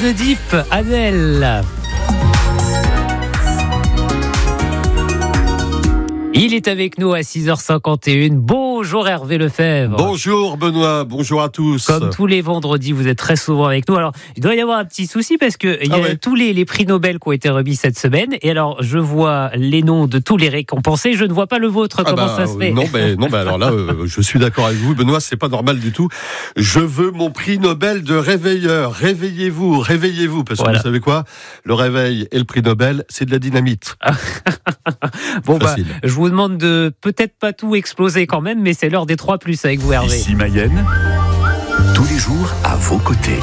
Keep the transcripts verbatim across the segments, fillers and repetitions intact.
The Deep, Adèle. Il est avec nous à six heures cinquante et une. Bonjour Hervé Lefebvre. Bonjour Benoît, bonjour à tous. Comme tous les vendredis, vous êtes très souvent avec nous. Alors, il doit y avoir un petit souci parce que il y a ah ouais. tous les, les prix Nobel qui ont été remis cette semaine. Et alors, je vois les noms de tous les récompensés. Je ne vois pas le vôtre. Ah Comment bah, ça se fait ? Non, mais non, mais alors là, euh, je suis d'accord avec vous, Benoît. C'est pas normal du tout. Je veux mon prix Nobel de réveilleur. Réveillez-vous, réveillez-vous, parce que voilà. Vous savez quoi ? Le réveil et le prix Nobel, c'est de la dynamite. Bon Facile. bah, je vous demande de peut-être pas tout exploser quand même, mais c'est l'heure des trois plus avec vous, Hervé. Ici Mayenne, tous les jours à vos côtés.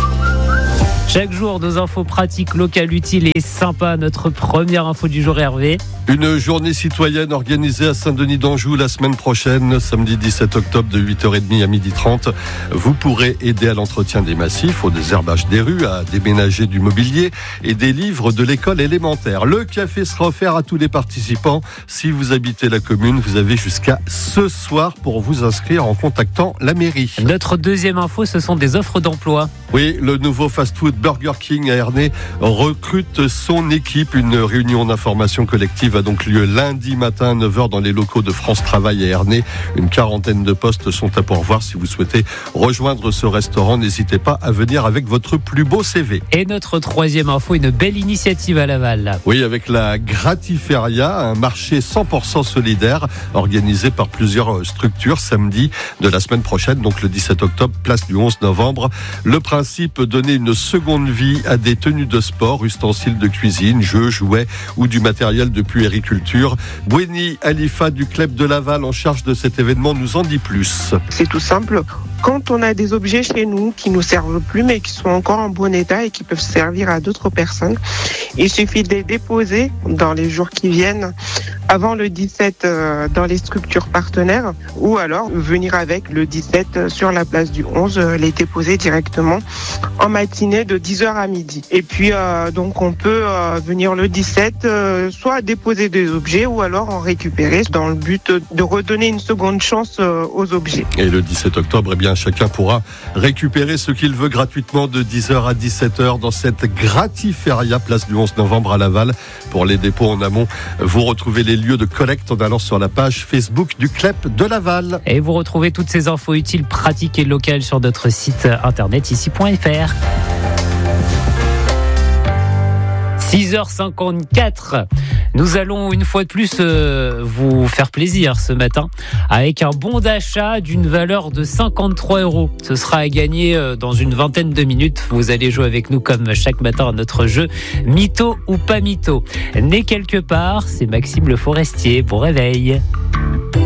Chaque jour, nos infos pratiques, locales, utiles et sympas. Notre première info du jour, Hervé. Une journée citoyenne organisée à Saint-Denis-d'Anjou la semaine prochaine, samedi dix-sept octobre de huit heures trente à midi trente. Vous pourrez aider à l'entretien des massifs, au désherbage des rues, à déménager du mobilier et des livres de l'école élémentaire. Le café sera offert à tous les participants. Si vous habitez la commune, vous avez jusqu'à ce soir pour vous inscrire en contactant la mairie. Notre deuxième info, ce sont des offres d'emploi. Oui, le nouveau fast-food Burger King à Ernée recrute son équipe. Une réunion d'information collective a donc lieu lundi matin à neuf heures dans les locaux de France Travail à Ernée. Une quarantaine de postes sont à pourvoir. Si vous souhaitez rejoindre ce restaurant, n'hésitez pas à venir avec votre plus beau C V. Et notre troisième info, une belle initiative à Laval. Oui, avec la Gratiféria, un marché cent pour cent solidaire organisé par plusieurs structures samedi de la semaine prochaine, donc le dix-sept octobre, place du onze novembre. Le principe, donner une seconde vie à des tenues de sport, ustensiles de cuisine, jeux, jouets ou du matériel de puériculture. Boueni Alifa du club de Laval en charge de cet événement nous en dit plus. C'est tout simple. Quand on a des objets chez nous qui ne nous servent plus mais qui sont encore en bon état et qui peuvent servir à d'autres personnes, il suffit de les déposer dans les jours qui viennent avant le dix-sept euh, dans les structures partenaires ou alors venir avec le dix-sept sur la place du onze, euh, les déposer directement en matinée de dix heures à midi. Et puis euh, donc on peut euh, venir le dix-sept euh, soit déposer des objets ou alors en récupérer dans le but de redonner une seconde chance euh, aux objets. Et le dix-sept octobre, eh bien chacun pourra récupérer ce qu'il veut gratuitement de dix heures à dix-sept heures dans cette Gratiféria place du onze novembre à Laval. Pour les dépôts en amont, vous retrouvez les lieux de collecte en allant sur la page Facebook du C L E P de Laval. Et vous retrouvez toutes ces infos utiles, pratiques et locales sur notre site internet ici point f r. six heures cinquante-quatre. Nous allons une fois de plus euh, vous faire plaisir ce matin avec un bon d'achat d'une valeur de cinquante-trois euros. Ce sera à gagner euh, dans une vingtaine de minutes. Vous allez jouer avec nous comme chaque matin à notre jeu Mytho ou pas mytho. Né quelque part, c'est Maxime Le Forestier. Bon réveil.